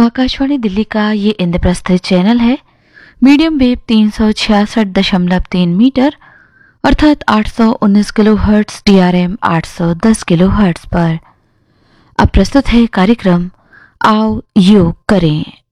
आकाशवाणी दिल्ली का ये इंद्रप्रस्थ चैनल है। मीडियम वेव 366.3 मीटर अर्थात 819 किलोहर्ट्ज, DRM 810 किलोहर्ट्ज पर अब प्रस्तुत है कार्यक्रम आओ योग करें।